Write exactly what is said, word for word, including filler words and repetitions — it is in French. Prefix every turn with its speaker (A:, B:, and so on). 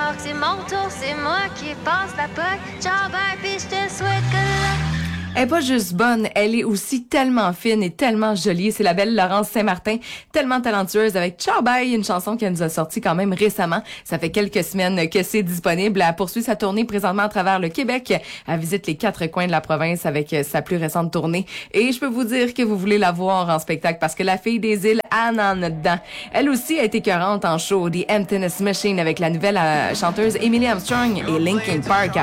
A: alors que c'est mon tour, c'est moi qui passe la poque. Ciao, bye, pis je te souhaite que la...
B: Elle est pas juste bonne, elle est aussi tellement fine et tellement jolie. C'est la belle Laurence Saint-Martin, tellement talentueuse avec Ciao Bye, une chanson qu'elle nous a sortie quand même récemment. Ça fait quelques semaines que c'est disponible. Elle poursuit sa tournée présentement à travers le Québec. Elle visite les quatre coins de la province avec sa plus récente tournée. Et je peux vous dire que vous voulez la voir en spectacle parce que la fille des îles, Anne en a dedans. Elle aussi a été écœurante en show. The Emptiness Machine avec la nouvelle euh, chanteuse Emily Armstrong et Linkin Park.